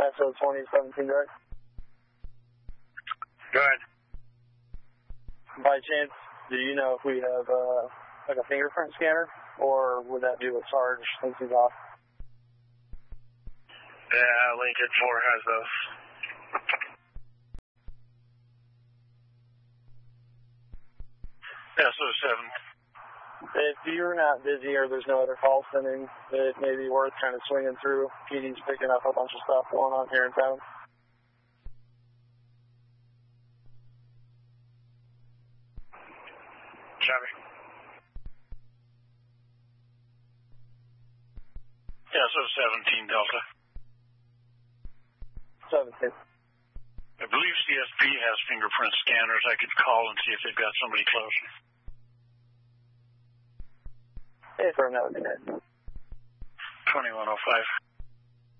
SO 2017 direct. Go ahead. By chance, do you know if we have like a fingerprint scanner, or would that be what Sarge thinks he's off? Yeah, Lincoln 4 has those. SO 7. If you're not busy or there's no other calls sending, it may be worth kind of swinging through. PD's picking up a bunch of stuff going on here in town. Copy. SO 17 Delta. 17. I believe CSP has fingerprint scanners. I could call and see if they've got somebody close. Hey, for that would be nice. 2105.